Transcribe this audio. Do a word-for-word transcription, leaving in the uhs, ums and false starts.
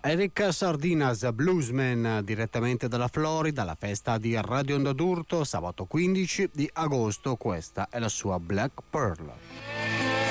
Eric Sardinas, bluesman, direttamente dalla Florida, alla festa di Radio Onda d'Urto, sabato quindici di agosto. Questa è la sua Black Pearl.